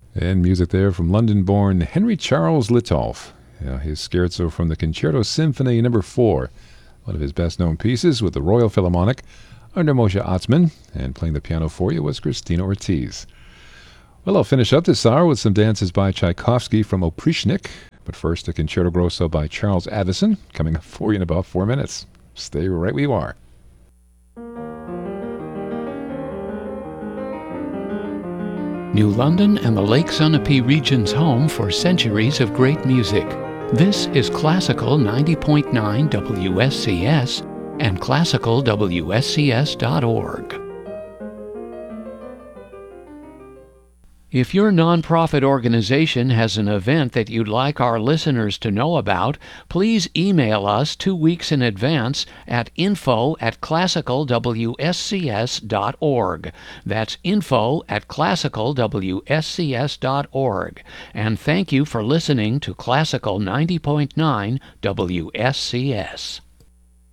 And music there from London-born Henry Charles Littolf. His scherzo from the Concerto Symphony No. 4, one of his best-known pieces with the Royal Philharmonic under Moshe Atzman, and playing the piano for you was Christina Ortiz. Well, I'll finish up this hour with some dances by Tchaikovsky from Oprischnik, but first a Concerto Grosso by Charles Addison, coming up for you in about 4 minutes. Stay right where you are. New London and the Lake Sunapee region's home for centuries of great music. This is Classical 90.9 WSCS and classicalwscs.org. If your nonprofit organization has an event that you'd like our listeners to know about, please email us 2 weeks in advance at info@classicalwscs.org. That's info@classicalwscs.org. And thank you for listening to Classical 90.9 WSCS.